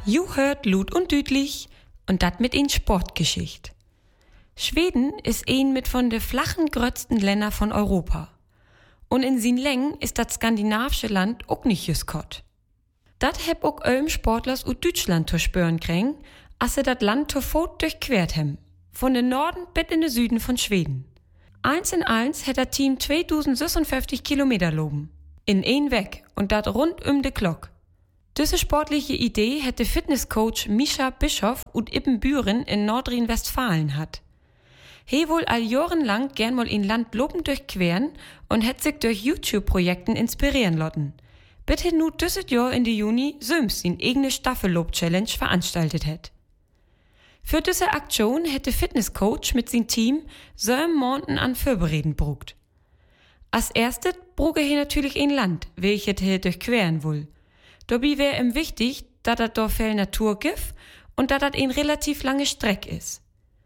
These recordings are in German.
You hört Lut und Düdlich und dat mit in Sportgeschicht. Schweden ist ein mit von de flachen grötzten Länder von Europa. Und in sin Längen ist dat skandinavische Land auch nicht just kott. Dat heb auch Sportlers ut Deutschland zu spüren kriegen, als sie dat Land zu Fuß durchquert hem. Von den Norden bis in den Süden von Schweden. 1 in 1 hat das Team 2056 Kilometer loben. In ein Weg und dat rund de Glock. Diese sportliche Idee hätte Fitnesscoach Mischa Bischoff ut Ibbenbüren in Nordrhein-Westfalen hat. He wohl all jahrenlang gern mal in Land loben durchqueren und hätt sich durch YouTube-Projekten inspirieren lassen. Bitte nu dieses Jahr in die Juni söms in eigene Staffellob-Challenge veranstaltet hätt. Für diese Aktion hätte Fitnesscoach mit sein Team 7 Monaten an Vorbereden brugt. Als erstes bruge he natürlich ein Land, welches he durchqueren will. Dabei wär ihm wichtig, dass das da viel Natur gibt und dass das ein relativ lange Streck ist.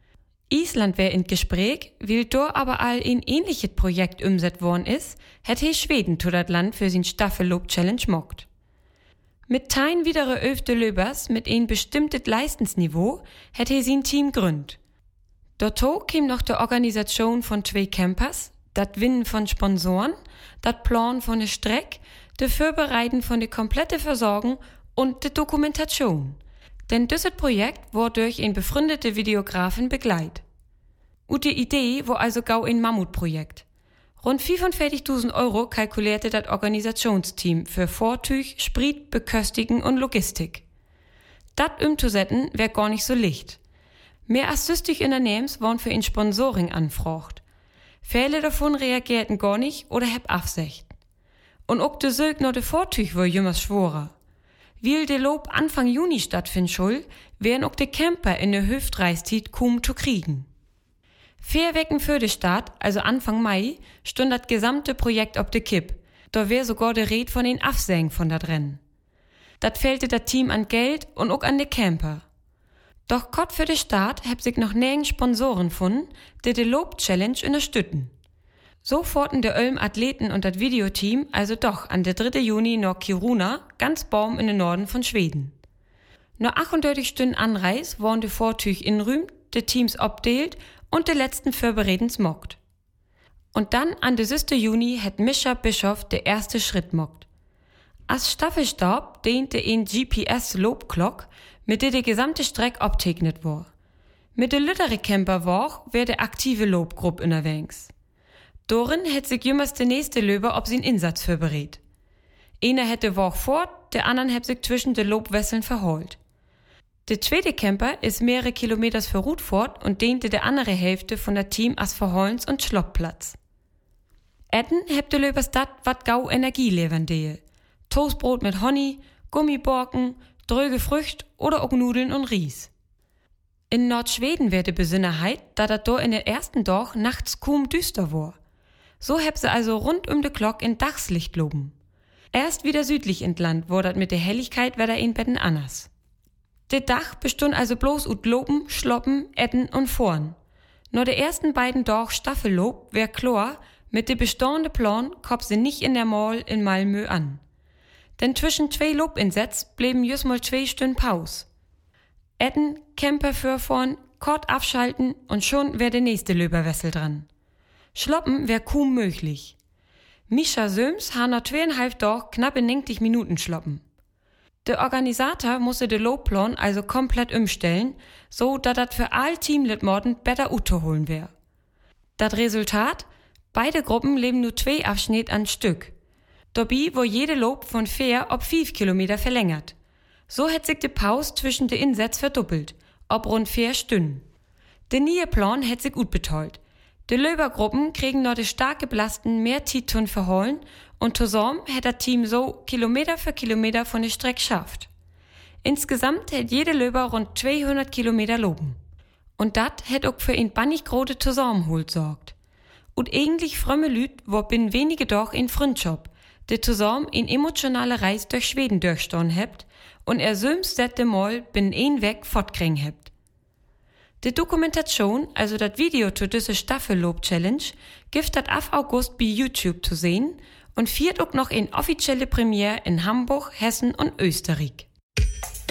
Island wär in Gespräch, weil da aber all ein ähnliches Projekt umsetzt worden ist, hätte he Schweden zu dat Land für sin Staffellob-Challenge mockt. Mit tein widere öfte Löbers mit ein bestimmtes Leistensniveau hätte he sin Team gründ. Dazu käm noch die Organisation von 2 Campers, dat Winnen von Sponsoren, dat Plan von der Streck, de Vorbereiten von der komplette Versorgung und de Dokumentation. Denn dieses Projekt wurde durch ein befreundete Videografen begleitet. Und die Idee war also gau ein Mammutprojekt. Rund 45.000 Euro kalkulierte das Organisationsteam für Vortüch, Sprit, Beköstigen und Logistik. Dat umzusetzen wär gar nicht so leicht. Mehr als 60 Unternehmens waren für ein Sponsoring anfragt. Viele davon reagierten gar nicht oder heb Absicht. Und auch de Sög noch de Vortüch war jümmers schworer. Weil de Lob Anfang Juni stattfinden soll, wären auch de Camper in der Hüftreistied kaum zu kriegen. 4 Wochen für de Start, also Anfang Mai, stund das gesamte Projekt ob de Kipp. Da wär sogar de Red von den Afsägen von dat Rennen. Dat fehlte dat Team an Geld und auch an de Camper. Doch kott für de Start heb sich noch nirgends Sponsoren gefunden, die de Lob-Challenge unterstützen. So forten de Athleten und das Videoteam also doch an der 3. Juni nach Kiruna, ganz Baum in den Norden von Schweden. Nach 38 Stunden Anreis waren de Vortüch in Rüm, de Teams obdeelt und de letzten Vorberedens mockt. Und dann an der 6. Juni hat Mischa Bischoff der erste Schritt mockt. Als Staffelstab dehnte ein GPS-Lobglock, mit der die gesamte Strecke abtegnet war. Mit der lüttere Camper war der aktive Lobgruppe unterwegs. Dorin hätt sich jümmers der nächste Löber ob sin Insatz vorberät. Einer hätte Woch fort, der anderen hätt sich zwischen de Lobwesseln verholt. Der zweite Camper ist mehrere Kilometers verruht fort und dehnte der andere Hälfte von der Team als Verholens- und Schloppplatz. Etten hätt de Löbers dat wat gau Energie levern dehe. Toastbrot mit Honig, Gummiborken, dröge Frücht oder auch Nudeln und Ries. In Nordschweden wär de Besonderheit, da dat do in der ersten Dag nachts kaum düster war. So heb se also rund de Glock in Dachslicht loben. Erst wieder südlich entland wurde mit der Helligkeit wär da ein Betten anders. De Dach bestund also bloß ut Loben, Schloppen, Etten und Vorn. Nur de ersten beiden Dag Staffellob wär klar, mit de bestehende Plan komm se nicht in der Mall in Malmö an. Denn zwischen 2 Lobinsätz blieben just mal 2 Stunden Pause. Etten, Camper für vorn, kort abschalten und schon wär der nächste Löberwessel dran. Schloppen wär kaum möglich. Mischa Söms ha nach 2,5 Tagen knappe 90 Minuten schloppen. Der Organisator musste de Lobplan also komplett umstellen, so dass dat für all Teammitglieder besser holen wär. Das Resultat? Beide Gruppen leben nur 2 Abschnitte an Stück. Dabei wo jede Lob von 4 auf 5 Kilometer verlängert. So hätt sich die Pause zwischen de Insätze verdoppelt, ob rund 4 Stunden. Der neue Plan hätt sich gut betreut. Die Löbergruppen kriegen noch de stark geblasten mehr Titun verholen und zusammen hätt das Team so Kilometer für Kilometer von der Strecke schafft. Insgesamt hätt jede Löber rund 200 Kilometer loben. Und dat hätt auch für ein bannig große Zusammenhalt sorgt. Und eigentlich frömme Lüd war binnen wenige Doch in Freundschaft, der zusammen in emotionale Reise durch Schweden durchstoßen hebt und söms sette Mal binnen ein Weg fortkriegen hebt. Die Dokumentation, also das Video zu dieser Staffellob-Challenge, gibt das ab August bei YouTube zu sehen und viert auch noch in offizielle Premiere in Hamburg, Hessen und Österreich.